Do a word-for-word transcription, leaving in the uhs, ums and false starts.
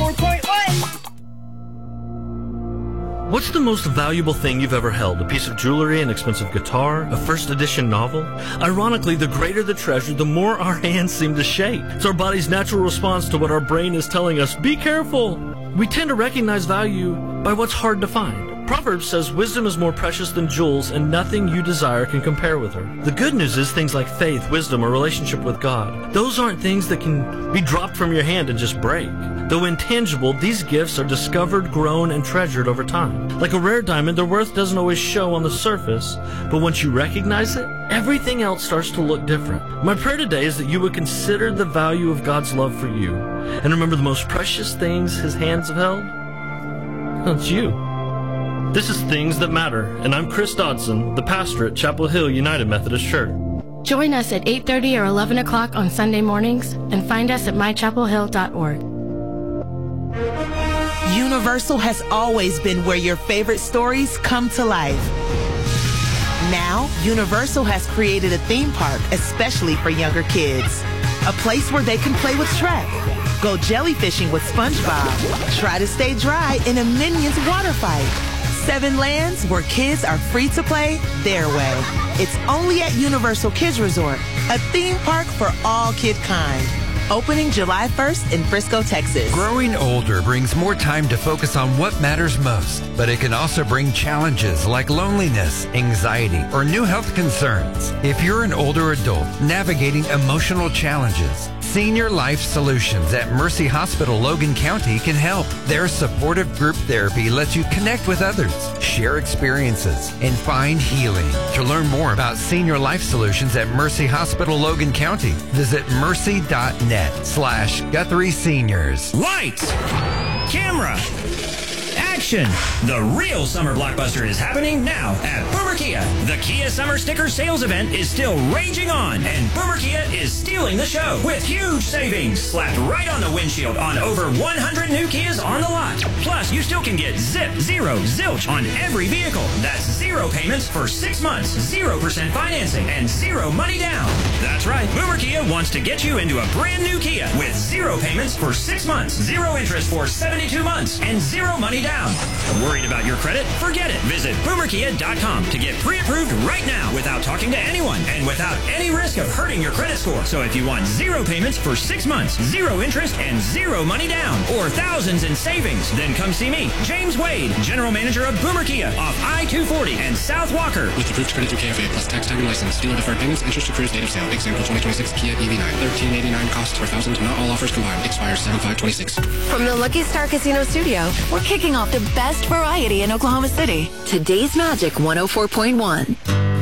four point one. What's the most valuable thing you've ever held? A piece of jewelry, an expensive guitar, a first edition novel? Ironically, the greater the treasure, the more our hands seem to shake. It's our body's natural response to what our brain is telling us. Be careful! We tend to recognize value by what's hard to find. Proverbs says wisdom is more precious than jewels, and nothing you desire can compare with her. The good news is things like faith, wisdom, or relationship with God. Those aren't things that can be dropped from your hand and just break. Though intangible, these gifts are discovered, grown, and treasured over time. Like a rare diamond, their worth doesn't always show on the surface, but once you recognize it, everything else starts to look different. My prayer today is that you would consider the value of God's love for you, and remember the most precious things His hands have held? It's you. This is Things That Matter, and I'm Chris Dodson, the pastor at Chapel Hill United Methodist Church. Join us at eight thirty or eleven o'clock on Sunday mornings, and find us at my chapel hill dot org. Universal has always been where your favorite stories come to life. Now, Universal has created a theme park especially for younger kids. A place where they can play with Shrek, go jellyfishing with SpongeBob, try to stay dry in a Minions water fight. Seven lands where kids are free to play their way. It's only at Universal Kids Resort, a theme park for all kid kind. Opening July first in Frisco, Texas. Growing older brings more time to focus on what matters most, but it can also bring challenges like loneliness, anxiety, or new health concerns. If you're an older adult navigating emotional challenges, Senior Life Solutions at Mercy Hospital Logan County can help. Their supportive group therapy lets you connect with others, share experiences, and find healing. To learn more about Senior Life Solutions at Mercy Hospital Logan County, visit mercy dot net slash Guthrie Seniors. Lights! Camera! Action! The real summer blockbuster is happening now at Boomer Kia. The Kia Summer Sticker Sales Event is still raging on, and Boomer Kia is stealing the show with huge savings slapped right on the windshield on over one hundred new Kias on the lot. Plus, you still can get zip, zero, zilch on every vehicle. That's zero payments for six months, zero percent financing, and zero money down. That's right, Boomer Kia wants to get you into a brand new Kia with zero payments for six months, zero interest for seventy-two months, and zero money down. Worried about your credit? Forget it. Visit boomer kia dot com to get pre-approved right now without talking to anyone and without any risk of hurting your credit score. So if you want zero payments for six months, zero interest, and zero money down, or thousands in savings, then come see me, James Wade, General Manager of Boomer Kia off I two forty and South Walker. With approved credit through K F A plus tax time and license. Dealer deferred payments, interest accrues date of sale. Example twenty twenty-six Kia E V nine. thirteen eighty-nine cost per thousand. Not all offers combined. Expires seven five twenty-six. From the Lucky Star Casino Studio, we're kicking off the best variety in Oklahoma City. Today's Magic one oh four point one.